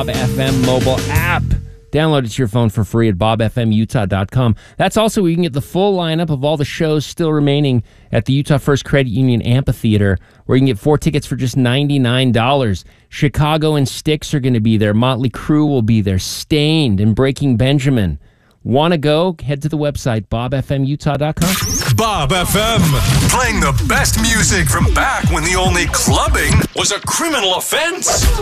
Bob FM mobile app. Download it to your phone for free at bobfmutah.com. That's also where you can get the full lineup of all the shows still remaining at the Utah First Credit Union Amphitheater, where you can get 4 tickets for just $99. Chicago and Styx are going to be there. Motley Crue will be there. Stained and Breaking Benjamin. Want to go? Head to the website, bobfmutah.com. Bob FM, playing the best music from back when the only clubbing was a criminal offense.